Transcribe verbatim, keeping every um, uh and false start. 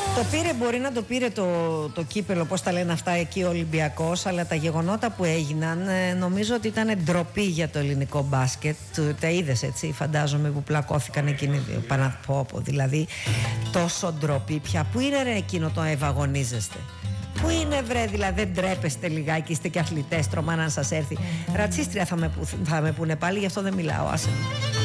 Το πήρε, μπορεί να το πήρε το, το κύπελο, πώς τα λένε αυτά εκεί ο Ολυμπιακός, αλλά τα γεγονότα που έγιναν ε, νομίζω ότι ήταν ντροπή για το ελληνικό μπάσκετ. Τα είδες έτσι, φαντάζομαι, που πλακώθηκαν εκείνοι Παναθπόπο, δηλαδή τόσο ντροπή πια. Πού είναι ρε εκείνο το ευαγωνίζεστε? Πού είναι βρε, δηλαδή δεν ντρέπεστε λιγάκι, είστε και αθλητές, τρομά να σας έρθει. Ρατσίστρια θα με, θα με πούνε πάλι, γι' αυτό δεν μιλάω, άσε με.